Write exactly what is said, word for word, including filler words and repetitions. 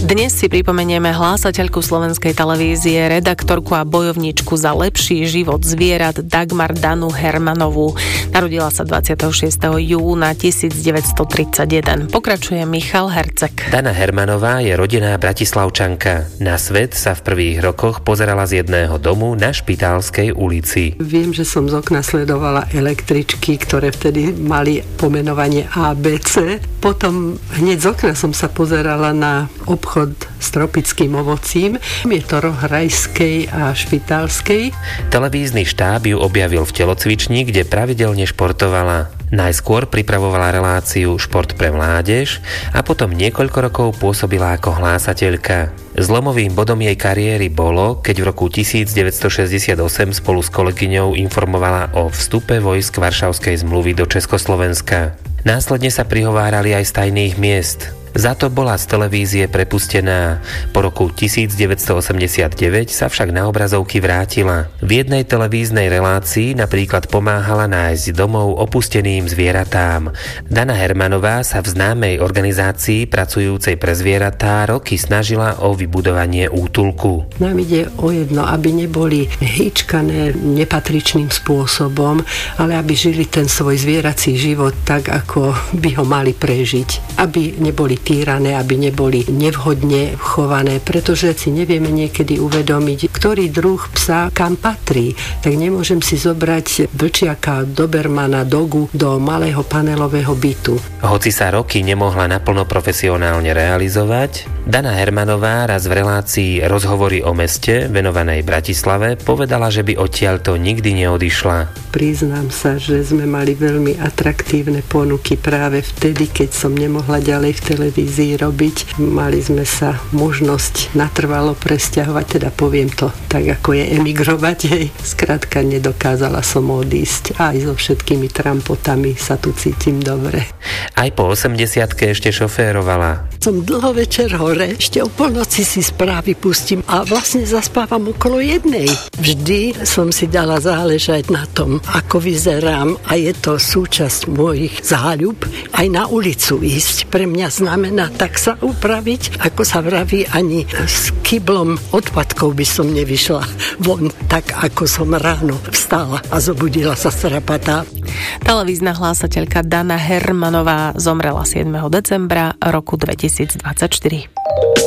Dnes si pripomenieme hlásateľku slovenskej televízie, redaktorku a bojovníčku za lepší život zvierat Dagmar Danu Hermanovú. Narodila sa dvadsiateho šiesteho júna tisícdeväťstotridsaťjeden. Pokračuje Michal Herceg. Dana Hermanová je rodinná Bratislavčanka. Na svet sa v prvých rokoch pozerala z jedného domu na Špitálskej ulici. Viem, že som z okna sledovala električky, ktoré vtedy mali pomenovanie á bé cé. Potom hneď z okna som sa pozerala na obchod s tropickým ovocím. Je to roh Rajskej a Špitálskej. Televízny štáb ju objavil v telocvični, kde pravidelne športovala. Najskôr pripravovala reláciu Šport pre mládež a potom niekoľko rokov pôsobila ako hlásateľka. Zlomovým bodom jej kariéry bolo, keď v roku devätnásťstošesťdesiatosem spolu s kolegyňou informovala o vstupe vojsk Varšavskej zmluvy do Československa. Následne sa prihovárali aj z tajných miest. Za to bola z televízie prepustená. Po roku devätnásťstoosemdesiatdeväť sa však na obrazovky vrátila. V jednej televíznej relácii napríklad pomáhala nájsť domov opusteným zvieratám. Dana Hermanová sa v známej organizácii pracujúcej pre zvieratá roky snažila o vybudovanie útulku. Nám ide o jedno, aby neboli hýčkané nepatričným spôsobom, ale aby žili ten svoj zvierací život tak, ako by ho mali prežiť. Aby neboli týrané, aby neboli nevhodne chované, pretože si nevieme niekedy uvedomiť, ktorý druh psa kam patrí. Tak nemôžem si zobrať vlčiaka, dobermana, dogu do malého panelového bytu. Hoci sa roky nemohla naplno profesionálne realizovať, Dana Hermanová raz v relácii Rozhovory o meste venovanej Bratislave povedala, že by odtiaľto nikdy neodišla. Priznám sa, že sme mali veľmi atraktívne ponuky práve vtedy, keď som nemohla ďalej v televízii robiť. Mali sme sa možnosť natrvalo presťahovať, teda poviem to tak, ako je emigrovať. Hej. Skrátka nedokázala som odísť. Aj so všetkými trampotami sa tu cítim dobre. Aj po osemdesiatke ešte šoférovala. Som dlho večer hore, ešte o polnoci si správy pustím a vlastne zaspávam okolo jednej. Vždy som si dala záležať na tom, ako vyzerám a je to súčasť mojich záľub aj na ulicu ísť. Pre mňa znamená tak sa upraviť, ako sa vraví, ani s kyblom odpadkov by som nevyšla von, tak ako som ráno vstala a zobudila sa strapatá. Televízna hlásateľka Dana Hermanová zomrela siedmeho decembra roku dvetisícdvadsaťštyri.